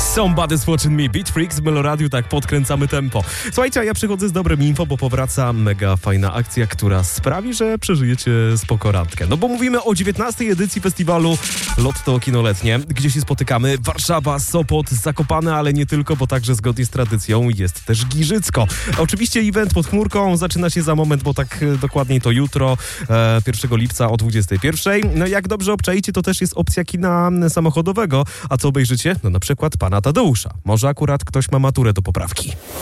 Somebody's Watching Me, Beat Freaks w Meloradiu, tak podkręcamy tempo. Słuchajcie, a ja przychodzę z dobrym info, bo powraca mega fajna akcja, która sprawi, że przeżyjecie spoko randkę. No bo mówimy o 19. edycji festiwalu Lotto Kinoletnie, gdzie się spotykamy. Warszawa, Sopot, Zakopane, ale nie tylko, bo także zgodnie z tradycją jest też Giżycko. Oczywiście event pod chmurką zaczyna się za moment, bo tak dokładniej to jutro, 1 lipca o 21. No jak dobrze obczaicie, to też jest opcja kina samochodowego. A co obejrzycie? No na przykład Pana Tadeusza. Może akurat ktoś ma maturę do poprawki.